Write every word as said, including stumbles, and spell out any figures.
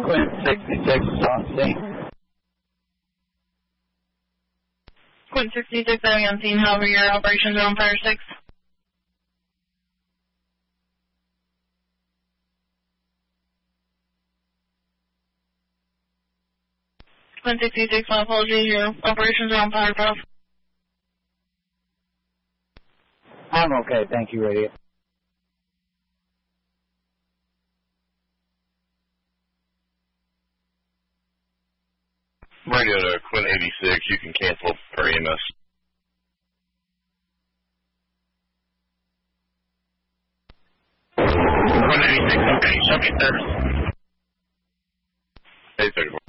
Quinn sixty-six on scene. Quinn sixty-six having on scene, however, your operations are on Fire six. Quinn sixty-six, my apologies, your operations are on Fire twelve. I'm okay, thank you, radio. Radio to Quinn eighty-six, you can cancel for E M S. Quinn eighty-six, okay, subject there. eight thirty-four.